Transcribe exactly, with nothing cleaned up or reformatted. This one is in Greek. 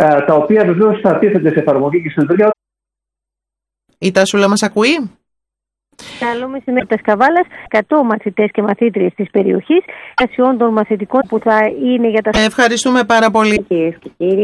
τα οποία βεβαίως θα τίθενται σε εφαρμογή και στην λειτουργία. Η Τάσουλα μας ακούει? Καλό μεσημέρι της Καβάλας, εκατό μαθητές και μαθήτριες της περιοχής, ασιών των μαθητικών που θα είναι για τα... Ευχαριστούμε πάρα πολύ. Κυρίες και κύριοι.